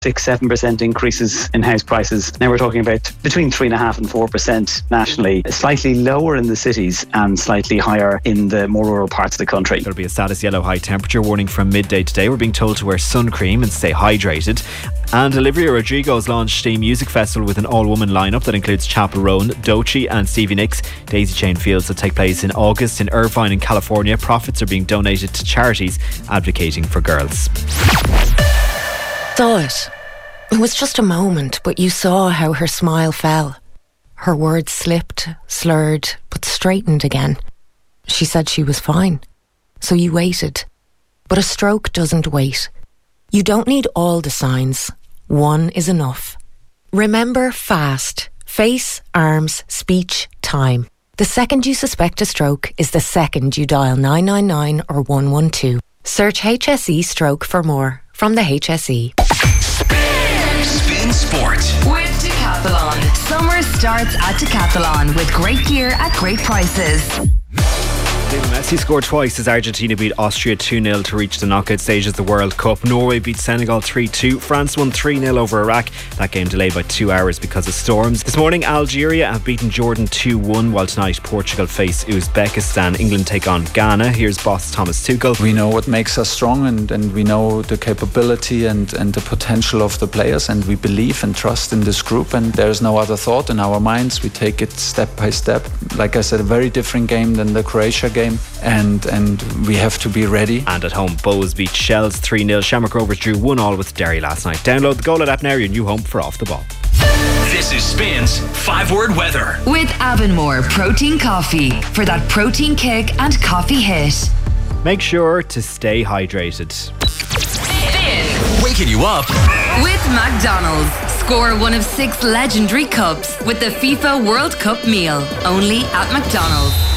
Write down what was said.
6-7% increases in house prices. Now we're talking about between 3.5% and 4% nationally, slightly lower in the cities and slightly higher in the more rural parts of the country. There'll be a status yellow high temperature warning from midday today. We're being told to wear sun cream and stay hydrated. And Olivia Rodrigo's launched a music festival with an all-woman lineup that includes Chappell Roan, Doechii and Stevie Nicks. Daisy Chain Fields will take place in August in Irvine in California. Profits are being donated to charities advocating for girls. Saw it. It was just a moment, but you saw how her smile fell. Her words slipped, slurred, but straightened again. She said she was fine. So you waited. But a stroke doesn't wait. You don't need all the signs. One is enough. Remember FAST. Face, arms, speech, time. The second you suspect a stroke is the second you dial 999 or 112. Search HSE stroke for more from the HSE. Spin Sport with Decathlon. Summer starts at Decathlon with great gear at great prices. Lionel Messi scored twice as Argentina beat Austria 2-0 to reach the knockout stage of the World Cup. Norway beat Senegal 3-2. France won 3-0 over Iraq. That game delayed by 2 hours because of storms. This morning Algeria have beaten Jordan 2-1, while tonight Portugal face Uzbekistan. England take on Ghana. Here's boss Thomas Tuchel. We know what makes us strong and we know the capability and the potential of the players, and we believe and trust in this group, and there's no other thought in our minds. We take it step by step. Like I said, a very different game than the Croatia game. And we have to be ready. And at home, Bows beat Shells 3-0. Shamrock Rovers drew 1-1 with Derry last night. Download the Goal app now, your new home for Off the Ball. This is Spins 5-word weather with Avonmore Protein Coffee for that protein kick and coffee hit. Make sure to stay hydrated. Spin. Waking you up With McDonald's. Score one of 6 legendary cups with the FIFA World Cup meal. Only at McDonald's.